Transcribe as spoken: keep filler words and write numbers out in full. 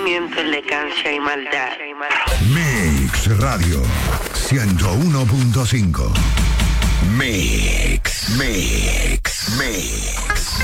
sentimiento, elegancia y maldad. Mix Radio ciento uno punto cinco. Mix.